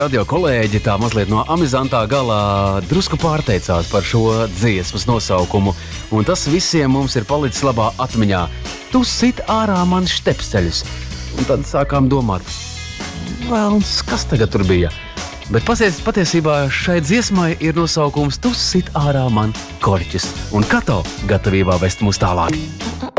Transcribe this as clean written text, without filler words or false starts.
Radio kolēģi tā mazliet no amizantā galā drusku pārteicās par šo dziesmas nosaukumu, un tas visiem mums ir palicis labā atmiņā. Tu sit ārā man štepsteļus. Un tad sākām domāt, vēlns, kas tagad tur bija? Bet patiesībā šai dziesmai ir nosaukums Tu sit ārā man korķis. Un Kato gatavībā vest mūs tālāk.